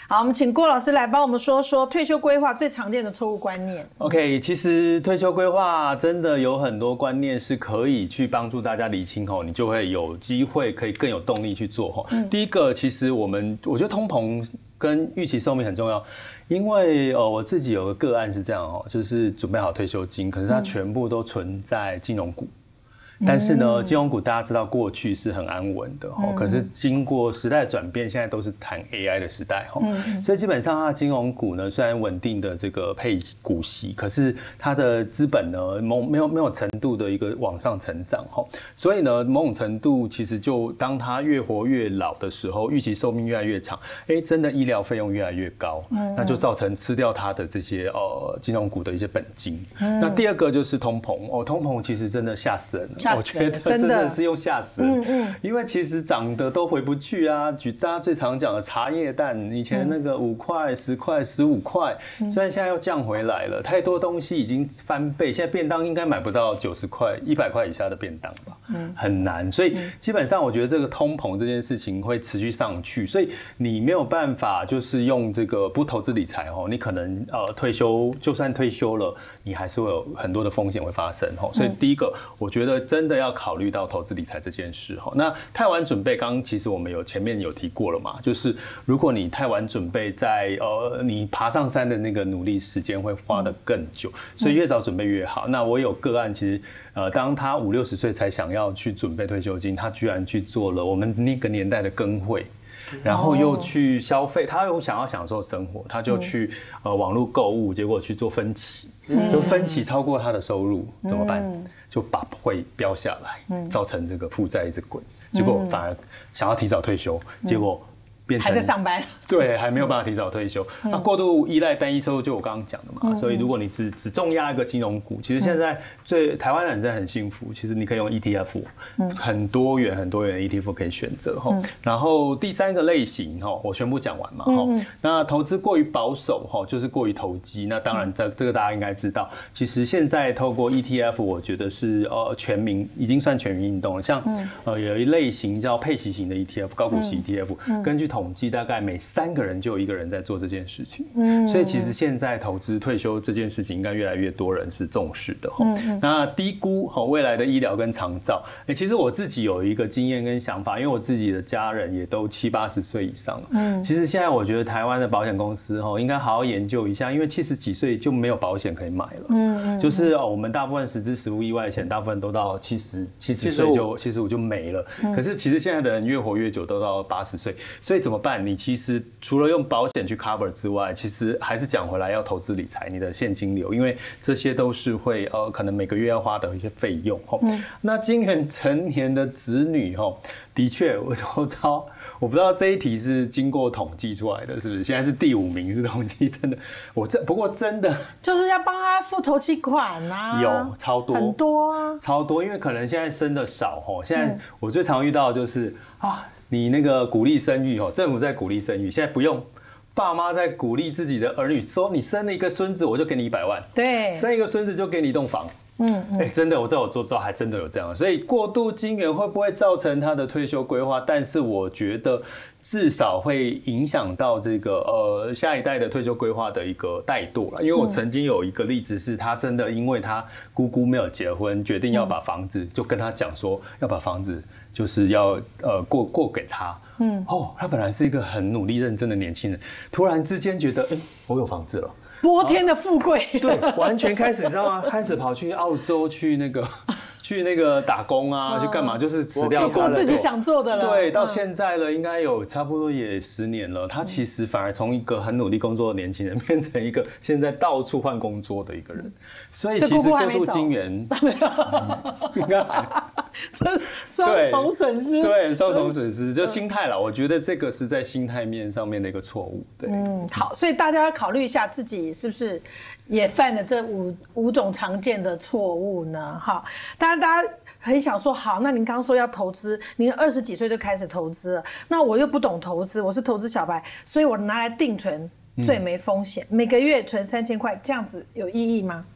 好，我们请郭老师来帮我们说说退休规划最常见的错误观念。 OK， 其实退休规划真的有很多观念是可以去帮助大家厘清你就会有机会可以更有动力去做。第一个，其实我觉得通膨跟预期寿命很重要，因为我自己有个案是这样就是准备好退休金，可是它全部都存在金融股。但是呢，金融股大家知道过去是很安稳的可是经过时代转变，现在都是谈 AI 的时代所以基本上它的金融股呢，虽然稳定的这个配股息，可是它的资本呢没有程度的一个往上成长所以呢，某种程度其实就当它越活越老的时候，预期寿命越来越长，真的医疗费用越来越高，那就造成吃掉它的这些金融股的一些本金。那第二个就是通膨通膨其实真的吓死人了。我觉得真的是用吓死人，因为其实涨的都回不去啊。举大家最常讲的茶叶蛋，以前那个5块、10块、15块，虽然现在又降回来了，太多东西已经翻倍，现在便当应该买不到90块、100块以下的便当吧，很难。所以基本上我觉得这个通膨这件事情会持续上去，所以你没有办法就是用这个不投资理财你可能退休就算退休了，你还是会有很多的风险会发生所以第一个，我觉得真的要考虑到投资理财这件事那太晚准备，刚刚其实我们前面有提过了嘛，就是如果你太晚准备，在你爬上山的那个努力时间会花得更久，所以越早准备越好。那我有个案，其实当他50、60岁才想要去准备退休金，他居然去做了我们那个年代的跟会。然后又去消费，他又想要享受生活，他就去网络购物，结果去做分期，就分期超过他的收入怎么办？就把会飙下来，造成这个负债一直滚，结果反而想要提早退休，结果变成还在上班， 对，还没有办法提早退休。那过度依赖单一收入，就我刚刚讲的嘛。所以如果你只重压一个金融股，其实现在台湾人真的很幸福。其实你可以用 ETF，很多元的 ETF 可以选择然后第三个类型我全部讲完嘛那投资过于保守就是过于投机。那当然这个大家应该知道，其实现在透过 ETF， 我觉得是已经算全民运动了。像有一类型叫配息型的 ETF， 高股息 ETF，根据统计大概每3个人就有1个人在做这件事情所以其实现在投资退休这件事情应该越来越多人是重视的那低估未来的医疗跟长照其实我自己有一个经验跟想法，因为我自己的家人也都70、80岁以上了其实现在我觉得台湾的保险公司应该好好研究一下，因为70几岁就没有保险可以买了就是我们大部分实支实付意外险大部分都到70岁就75就没了可是其实现在的人越活越久，都到80岁，所以怎么办？你其实除了用保险去 cover 之外，其实还是讲回来要投资理财，你的现金流，因为这些都是会可能每个月要花的一些费用那今年成年的子女的确我不知道这一题是经过统计出来的，是不是？现在是第5名是统计，真的，不过真的就是要帮他付头期款啊， 有超多， 很多啊， 超多，因为可能现在生的少现在我最常遇到的就是你那个鼓励生育政府在鼓励生育，现在不用。爸妈在鼓励自己的儿女说：“你生了一个孙子，我就给你100万；对，生一个孙子就给你一栋房。”真的，我在我周遭还真的有这样，所以过度金援会不会造成他的退休规划？但是我觉得至少会影响到这个下一代的退休规划的一个怠惰了。因为我曾经有一个例子是，他真的因为他姑姑没有结婚，决定要把房子，就跟他讲说要把房子就是要过给他。他本来是一个很努力认真的年轻人，突然之间觉得我有房子了。 波天的富贵， 对，完全开始你知道吗？开始跑去澳洲去那个打工啊，去干嘛？就是辞掉他自己想做的了。 对，到现在了，应该有差不多也10年了。他其实反而从一个很努力工作的年轻人，变成一个现在到处换工作的一个人。所以其实过度金援，应该还这双重损失。 对，双重损失就心态了。我觉得这个是在心态面上面的一个错误。对， 好，所以大家要考虑一下自己是不是也犯了这五种常见的错误呢？好，当然大家很想说，好，那您刚刚说要投资，您20几岁就开始投资了，那我又不懂投资，我是投资小白，所以我拿来定存最没风险，每个月存3000块，这样子有意义吗？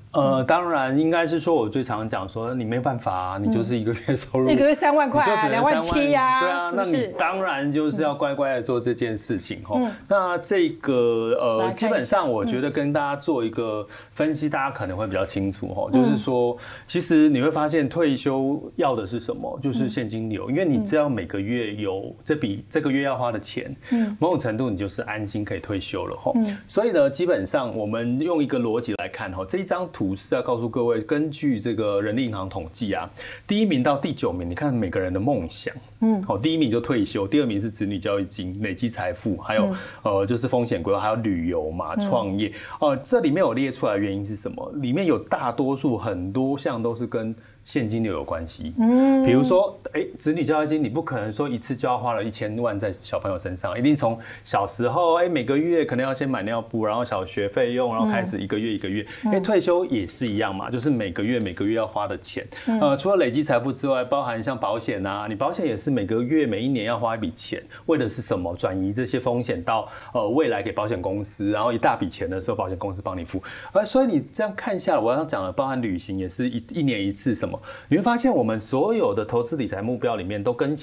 当然应该是说，我最常讲说，你没办法啊，你就是一个月收入一个月3万块啊 ，2万 7啊， 对啊， 是不是？ 那你当然就是要乖乖的做这件事情哈。那这个基本上我觉得跟大家做一个分析，大家可能会比较清楚哈，就是说，其实你会发现退休要的是什么，就是现金流，因为你只要每个月有这个月要花的钱，某种程度你就是安心可以退休了哈。所以呢，基本上我们用一个逻辑来看哈，这一张图是要告诉各位，根据这个人力银行统计啊，第1名到第9名，你看每个人的梦想，第1名就退休，第2名是子女教育金、累积财富，还有就是风险规划，还有旅游嘛、创业。这里面有列出来的原因是什么？里面有大多数很多项都是跟现金流有关系，比如说，子女教育金，你不可能说一次就要花了1000万在小朋友身上，一定从小时候，每个月可能要先买尿布，然后小学费用，然后开始一个月一个月，退休也是一样嘛，就是每个月要花的钱，除了累积财富之外，包含像保险啊，你保险也是每个月每1年要花一笔钱，为的是什么？转移这些风险到未来给保险公司，然后一大笔钱的时候，保险公司帮你付，所以你这样看下来，我刚刚讲的，包含旅行也是一年一次什么。你会发现，我们所有的投资理财目标里面都跟